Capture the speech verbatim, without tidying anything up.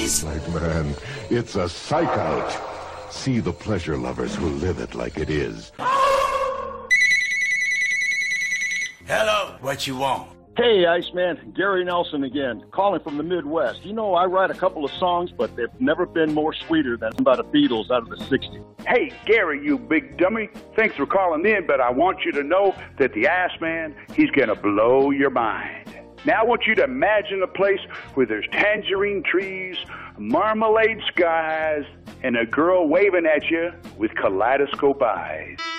Please. Like, man, it's a psych out. See the pleasure lovers who live it like it is. Hello, what you want? Hey, Iceman, Gary Nelson again, calling from the Midwest. You know, I write a couple of songs, but they've never been more sweeter than about the Beatles out of the sixties. Hey, Gary, you big dummy. Thanks for calling in, but I want you to know that the Iceman, he's going to blow your mind. Now I want you to imagine a place where there's tangerine trees, marmalade skies, and a girl waving at you with kaleidoscope eyes.